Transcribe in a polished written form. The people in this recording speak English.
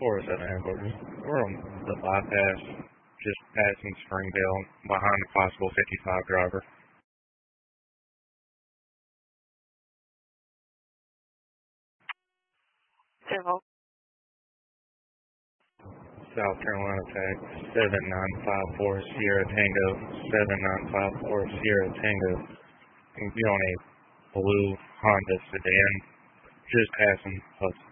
407 We're on the bypass, just passing Springdale, behind a possible 55 driver. Civil. South Carolina tag 7954 Sierra Tango, 7954 Sierra Tango. You're on a blue Honda sedan, just passing Hudson.